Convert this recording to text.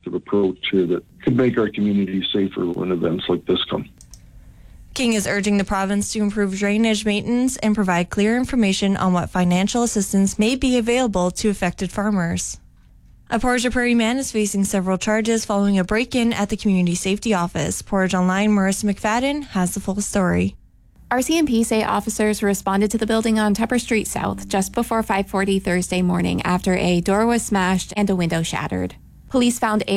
proactive approach here that could make our community safer when events like this come. King is urging the province to improve drainage maintenance and provide clear information on what financial assistance may be available to affected farmers. A Portage Prairie man is facing several charges following a break-in at the Community Safety Office. Portage Online Marissa McFadden has the full story. RCMP say officers responded to the building on Tupper Street South just before 5:40 Thursday morning after a door was smashed and a window shattered. Police found